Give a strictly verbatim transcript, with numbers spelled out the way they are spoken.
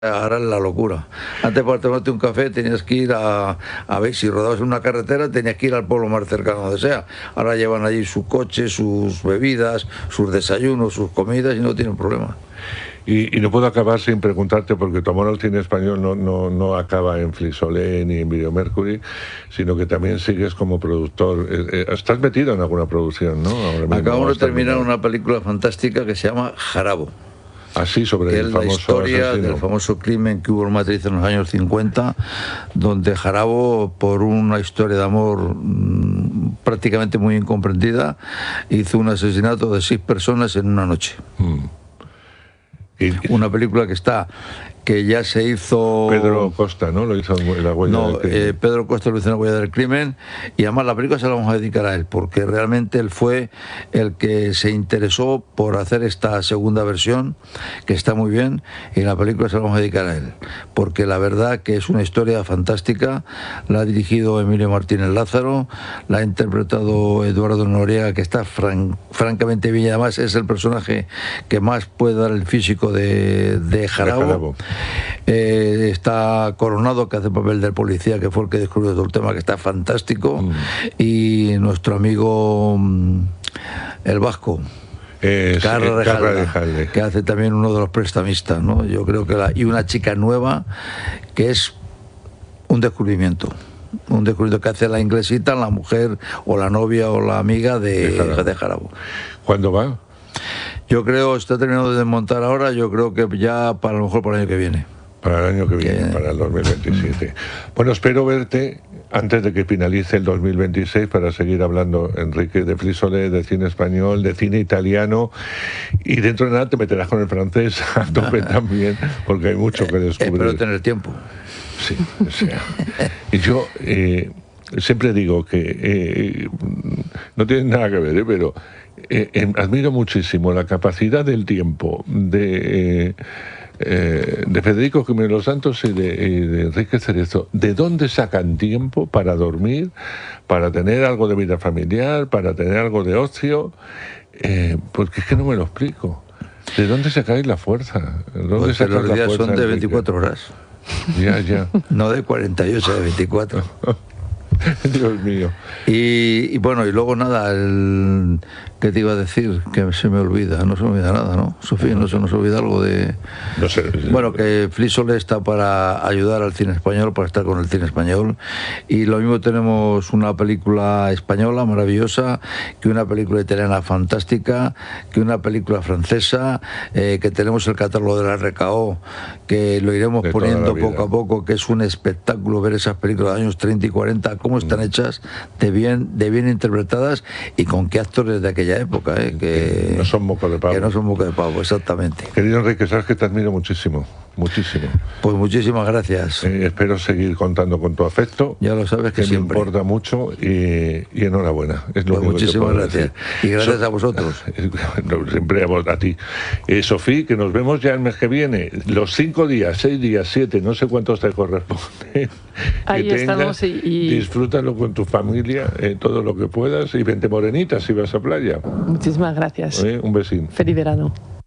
Ahora es la locura. Antes para tomarte un café tenías que ir a, a ver si rodabas en una carretera, tenías que ir al pueblo más cercano donde sea. Ahora llevan allí su coche, sus bebidas, sus desayunos, sus comidas y no tienen problema. Y, y no puedo acabar sin preguntarte, porque tu amor al cine español no, no, no acaba en Flixolé ni en Video Mercury, sino que también sigues como productor. Eh, eh, estás metido en alguna producción, ¿no? Ahora mismo, Acabamos de terminar terminado. una película fantástica que se llama Jarabo. Así, sobre Que el es la famoso historia asesino. del famoso crimen que hubo en Madrid en los años cincuenta, donde Jarabo, por una historia de amor mmm, prácticamente muy incomprendida, hizo un asesinato de seis personas en una noche. Mm. Y, Una película que está, que ya se hizo... Pedro Costa, ¿no? Lo hizo en La huella No, del crimen. eh, Pedro Costa lo hizo en La huella del crimen, y además la película se la vamos a dedicar a él, porque realmente él fue el que se interesó por hacer esta segunda versión, que está muy bien, y la película se la vamos a dedicar a él, porque la verdad que es una historia fantástica. La ha dirigido Emilio Martínez Lázaro, la ha interpretado Eduardo Noriega, que está fran francamente bien, y además es el personaje que más puede dar el físico de, de Jarabo. De Jarabo. Eh, está Coronado, que hace el papel del policía, que fue el que descubrió todo el tema, que está fantástico. Mm. Y nuestro amigo el vasco, eh, Carra sí, Rejalde, que hace también uno de los prestamistas, ¿no? Yo creo que la, y una chica nueva que es un descubrimiento. Un descubrimiento que hace la inglesita, la mujer o la novia o la amiga de, de Jarabo. De Jarabo. ¿Cuándo va? Yo creo, está terminando de desmontar ahora, yo creo que ya para lo mejor para el año que viene. Para el año que viene, que... para el dos mil veintisiete. Bueno, espero verte antes de que finalice el dos mil veintiséis para seguir hablando, Enrique, de Flixolé, de cine español, de cine italiano, y dentro de nada te meterás con el francés a tope también, porque hay mucho que descubrir. Espero tener tiempo. Sí, o sea. Y yo eh, siempre digo que eh, no tiene nada que ver, ¿eh? pero eh, eh, admiro muchísimo la capacidad del tiempo de... Eh, Eh, de Federico Jiménez Los Santos y de, y de Enrique Cerezo. ¿De dónde sacan tiempo para dormir, para tener algo de vida familiar, para tener algo de ocio? Eh, porque es que no me lo explico. ¿De dónde sacáis la fuerza? ¿De dónde pues sacáis los la días fuerza, son de Enrique? veinticuatro horas. Ya, ya. No de cuarenta y ocho, de veinticuatro. Dios mío. Y, y bueno, y luego nada, el... ¿qué te iba a decir? Que se me olvida, no se me olvida nada, ¿no? Sofía, no se nos olvida algo de... No sé. Bueno, que Flixolé está para ayudar al cine español, para estar con el cine español. Y lo mismo tenemos una película española maravillosa, que una película italiana fantástica, que una película francesa, eh, que tenemos el catálogo de la R K O, que lo iremos de poniendo poco a poco, que es un espectáculo ver esas películas de los años treinta y cuarenta, cómo están mm. hechas, de bien, de bien interpretadas y con qué actores de aquella época, ¿eh? que, que no son moco de pavo. Que no son moco de pavo, exactamente. Querido Enrique, sabes que te admiro muchísimo, muchísimo. Pues muchísimas gracias. Eh, espero seguir contando con tu afecto. Ya lo sabes que, que siempre. me importa mucho y, y enhorabuena. Es lo pues muchísimas gracias. Decir. Y gracias so, a vosotros. Siempre a, a ti. Eh, Sofía, que nos vemos ya el mes que viene. Los cinco días, seis días, siete, no sé cuántos te corresponden. Ahí que estamos tengas, y, y... disfrútalo con tu familia, eh, todo lo que puedas, y vente morenita si vas a playa. Muchísimas gracias. ¿Eh? Un besín. Feliz verano.